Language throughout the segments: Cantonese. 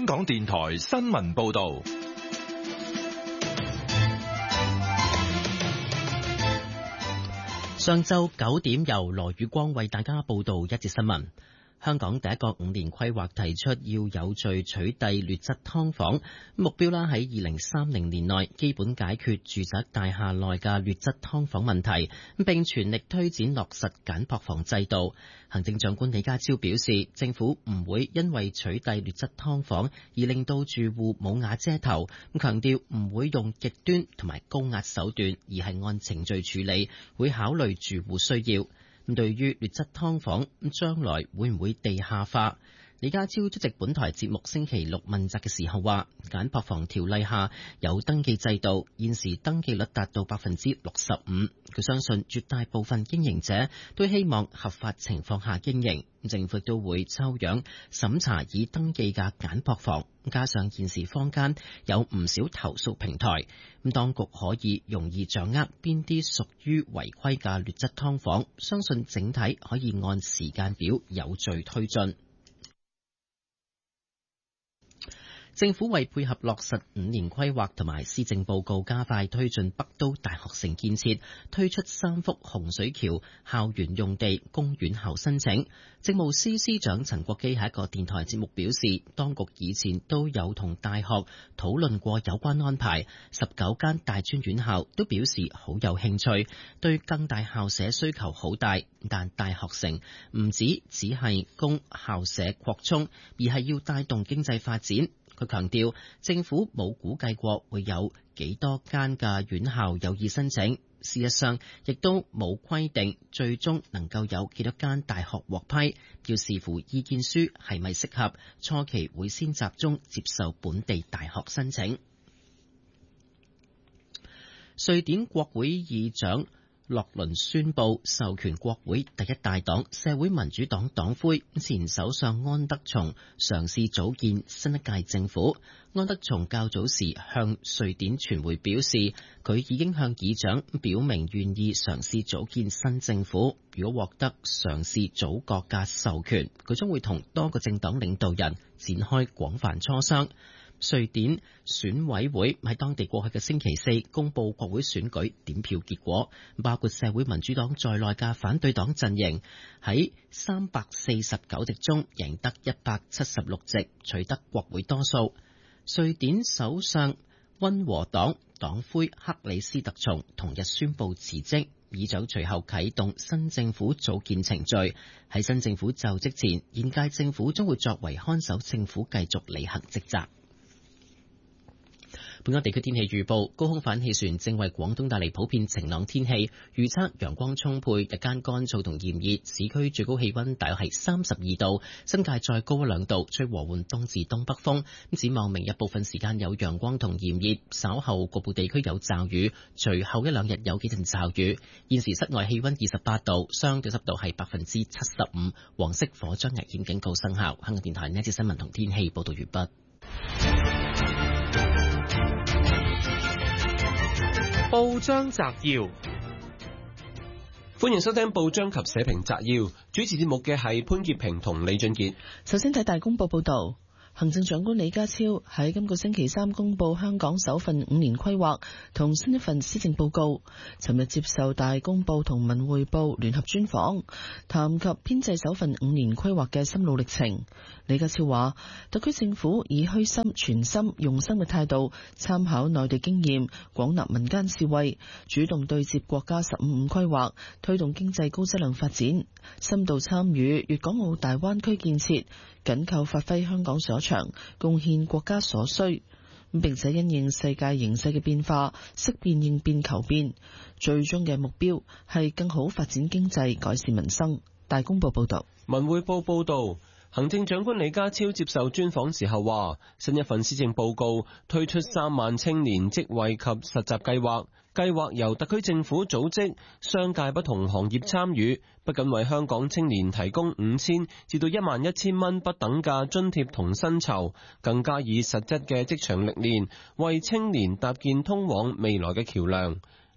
港電台新聞報道。 上晝9點，由羅宇光為大家報道一節新聞。香港第一個5年規劃提出要有序取締劣質劏房，目標啦喺2030年內基本解決住宅大廈內嘅劣質劏房問題，並全力推展落實簡樸房制度。行政長官李家超表示，政府唔會因為取締劣質劏房而令到住戶冇瓦遮頭，強調唔會用極端同埋高壓手段，而係按程序處理，會考慮住戶需要。對於劣質劏房將來會唔會地下化？李家超出席本台節目星期六問責嘅時候話，簡樸房條例下有登記制度，現時登記率達到65%。佢相信絕大部分經營者都希望合法情況下經營，政府都會抽樣審查已登記嘅簡樸房。加上現時坊間有唔少投訴平台，當局可以容易掌握邊啲屬於違規嘅劣質劏房，相信整體可以按時間表有序推進。政府為配合落實5年規劃同埋施政報告，加快推進北都大學城建設，推出3幅洪水橋校園用地供院校申請。政務司司長陳國基喺一個電台節目表示，當局以前都有同大學討論過有關安排，19間大專院校都表示好有興趣，對更大校舍需求好大，但大學城唔只係供校舍擴充，而係要帶動經濟發展。佢強調，政府冇估計過會有幾多間嘅院校有意申請，事實上亦都冇規定最終能夠有幾多間大學獲批，要視乎意見書係咪適合，初期會先集中接受本地大學申請。瑞典國會議長洛倫宣布授權國會第一大黨社會民主黨黨魁前首相安德松嘗試組建新一屆政府。安德松較早時向瑞典傳媒表示，佢已經向議長表明願意嘗試組建新政府。如果獲得嘗試組閣嘅授權，佢將會同多個政黨領導人展開廣泛磋商。瑞典選委會喺當地過去嘅星期4公佈國會選舉點票結果，包括社會民主黨在內嘅反對黨陣營喺349席中贏得176席，取得國會多數。瑞典首相溫和黨黨魁克里斯特松同日宣布辭職，議長隨後啟動新政府組建程序。喺新政府就職前，現屆政府將會作為看守政府繼續履行職責。本港地區天氣預報，高空反氣旋正為廣東帶嚟普遍晴朗天氣，預測陽光充沛，日間乾燥同炎熱，市區最高氣溫大約係32度，新界再高1-2度，吹和緩東至東北風。展望明日部分時間有陽光同炎熱，稍後局部地區有驟雨，隨後1-2日有幾陣驟雨。現時室外氣溫28度，相對濕度係75%，黃色火災危險警告生效。香港電台呢一節新聞同天氣報道完畢。 報章摘要，歡迎收聽報章及社評摘要。主持節目嘅係潘潔平同李俊傑。 首先睇大公報報道。行政長官李家超喺今個星期3公布香港首份5年規劃同新一份施政報告。尋日接受大公報同文匯報聯合專訪，談及編製首份5年規劃嘅心路歷程。李家超話，特區政府以虛心、全心、用心嘅態度，參考內地經驗，廣納民間智慧，主動對接國家15規劃，推動經濟高質量發展，深度參與粵港澳大灣區建設，緊扣發揮香港所長，貢獻國家所需，並且因應世界形勢嘅變化，識變應變求變，最終嘅目標係更好發展經濟，改善民生。大公報報道。 文匯報報道，行政長官李家超接受專訪時候話，新一份施政報告推出3萬青年職位及實習計劃，計劃由特區政府組織，商界不同行業參與，不僅為香港青年提供5000至到11000蚊不等嘅津貼同薪酬，更加以實質嘅職場歷練，為青年搭建通往未來嘅橋樑。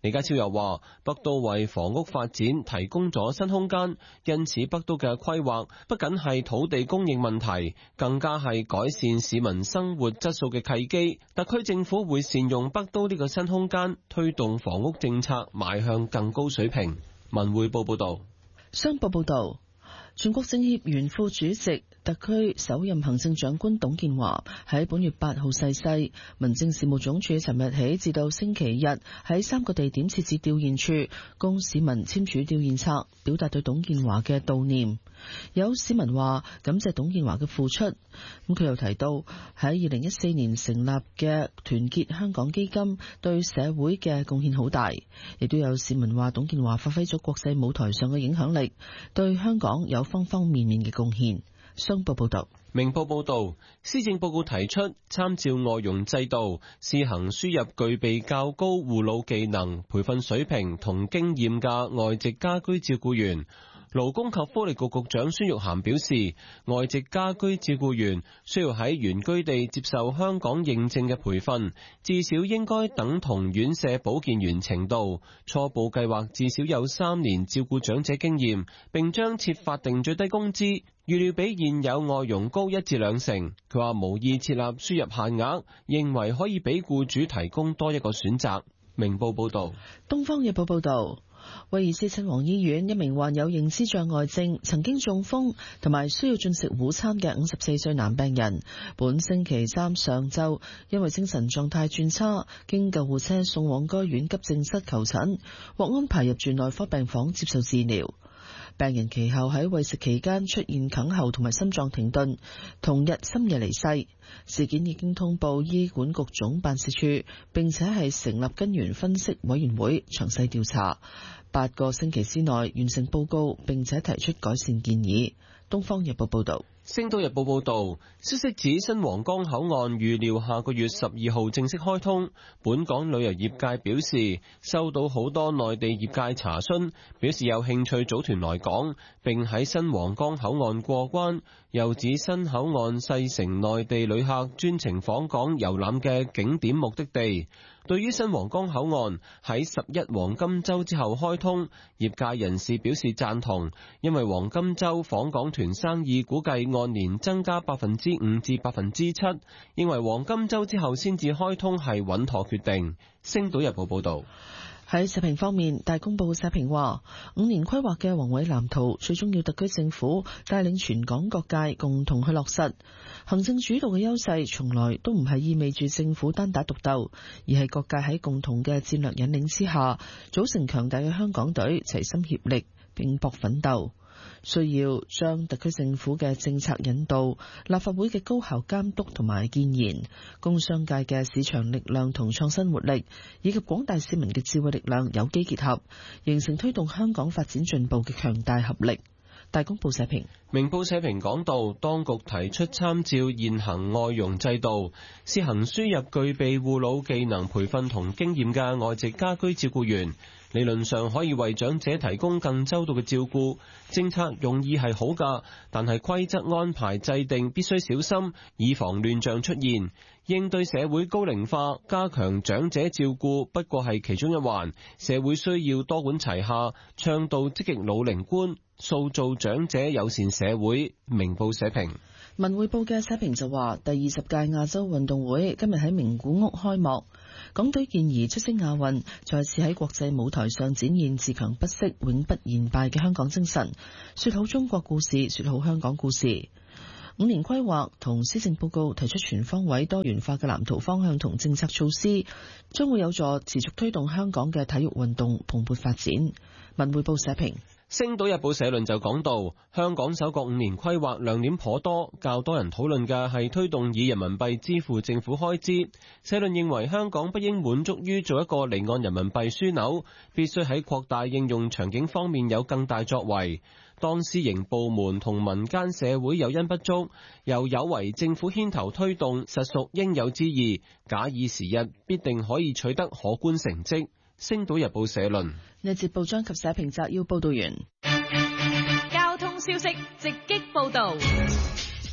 李家超又話，北都為房屋發展提供咗新空間，因此北都嘅規劃不僅係土地供應問題，更加係改善市民生活質素嘅契機。特區政府會善用北都呢個新空間，推動房屋政策邁向更高水平。文匯報報道。 商報報道，全國政協原副主席、特區首任行政長官董建華喺本月8號逝世。民政事務總署尋日起至到星期日喺3個地點設置悼唁處，供市民簽署悼唁冊，表達對董建華嘅悼念。有市民話感謝董建華嘅付出，佢又提到喺2014年成立嘅團結香港基金對社會嘅貢獻好大，亦都有市民話董建華發揮咗國際舞台上嘅影響力，對香港有方方面面嘅貢獻。商報報道。 明報報道，施政報告提出參照外傭制度，試行輸入具備較高護老技能、培訓水平同經驗嘅外籍家居照顧員。勞工及福利局局長孫玉菡表示，外籍家居照顧員需要喺原居地接受香港認證嘅培訓，至少應該等同院舍保健員程度。初步計劃至少有3年照顧長者經驗，並將設法定最低工資，預料比現有外傭高1至2成。佢話無意設立輸入限額，認為可以俾僱主提供多一個選擇。明報報道。 東方日報報道，威爾斯親王醫院一名患有認知障礙症、曾經中風同埋需要進食午餐嘅54歲男病人，本星期三上晝因為精神狀態轉差，經救護車送往該院急症室求診，獲安排入住內科病房接受治療。病人其後喺餵食期間出現哽喉同埋心臟停頓，同日深夜離世。事件已經通報醫管局總辦事處，並且係成立根源分析委員會詳細調查，8個星期之內完成報告，並且提出改善建議。東方日報報道。 星島日報報道，消息指新皇崗口岸預料下個月12號正式開通。本港旅遊業界表示，收到好多內地業界查詢，表示有興趣組團來港，並喺新皇崗口岸過關。又指新口岸細成內地旅客專程訪港遊覽嘅景點目的地。對於新皇崗口岸喺11黃金週之後開通，業界人士表示贊同，因為黃金週訪港團生意估計按年增加5%至7%，認為黃金週之後先至開通係穩妥決定。星島日報報道。 喺社評方面，大公報社評話，5年規劃嘅宏偉藍圖最終要特區政府帶領全港各界共同去落實。行政主導嘅優勢從來都唔係意味住政府單打獨鬥，而係各界喺共同嘅戰略引領之下，組成強大嘅香港隊，齊心協力拼搏奮鬥。需要將特區政府嘅政策引導、立法會嘅高效監督同埋建言、工商界嘅市場力量同創新活力，以及廣大市民嘅智慧力量有機結合，形成推動香港發展進步嘅強大合力。大公報社評。 明報社評講到，當局提出參照現行外傭制度，試行輸入具備護老技能培訓同經驗嘅外籍家居照顧員，理論上可以為長者提供更周到嘅照顧。政策用意係好㗎，但係規則安排制定必須小心，以防亂象出現。應對社會高齡化，加強長者照顧不過係其中一環，社會需要多管齊下，倡導積極老齡觀，塑造長者友善社會。明報社評。 文匯報嘅社評就話，第20屆亞洲運動會今日喺名古屋開幕，港隊健兒出征亞運，再次喺國際舞台上展現自強不息、永不言敗嘅香港精神，說好中國故事，說好香港故事。5年規劃同施政報告提出全方位多元化嘅藍圖方向同政策措施，將會有助持續推動香港嘅體育運動蓬勃發展。文匯報社評。 星島日報社論就講到，香港首個5年規劃亮點頗多，較多人討論嘅係推動以人民幣支付政府開支。社論認為香港不應滿足於做一個離岸人民幣樞紐，必須喺擴大應用場景方面有更大作為。當私營部門同民間社會有因不足，又有違政府牽頭推動，實屬應有之義。假以時日，必定可以取得可觀成績。星島日報社論。 呢節報章及社評摘要報道完。 交通消息直擊報道。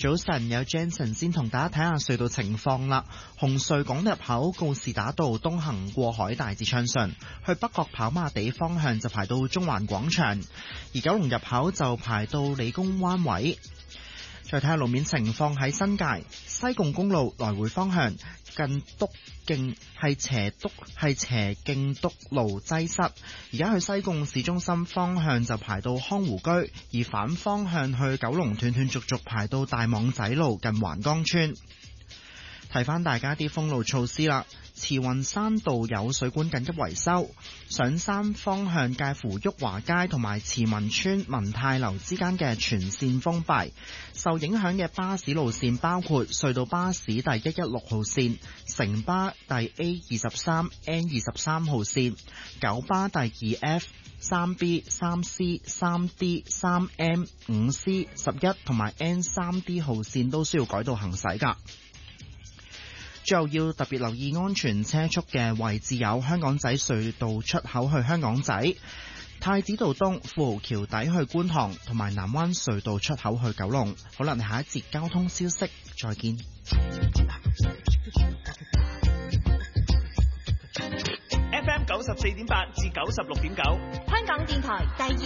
早晨，有 Jensen 先同大家睇下隧道情況啦。紅隧港入口告士打道東行過海大致暢順，去北角跑馬地方向就排到中環廣場，而九龍入口就排到理工灣位。再睇下路面情況，喺新界西貢公路來回方向近篤徑係斜徑篤路擠塞，而家去西貢市中心方向就排到康湖居，而反方向去九龍斷斷續續排到大網仔路近橫江村。提翻大家啲封路措施啦，慈雲山道有水管緊急維修，上山方向介乎裕華街同埋慈雲村文泰樓之間嘅全線封閉。受影響嘅巴士路線包括隧道巴士第116號線、城巴第 A23N23 號線、九巴第 2F、3B、3C、3D、3M、5C、11同埋 N3D 號線都需要改道行駛㗎。最後要特別留意安全車速嘅位置有香港仔隧道出口去香港仔、太子道東富豪橋底去觀塘，同埋南灣隧道出口去九龍。好啦，下一節交通消息再見。 FM 94.8至96.9，香港電台第二。